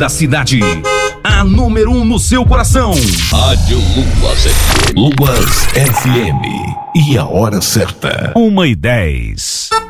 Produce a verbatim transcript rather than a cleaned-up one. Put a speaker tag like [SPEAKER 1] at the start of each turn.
[SPEAKER 1] da cidade. A número um no seu coração.
[SPEAKER 2] Rádio Luas F M. Luas F M. E a hora certa.
[SPEAKER 1] Uma e dez.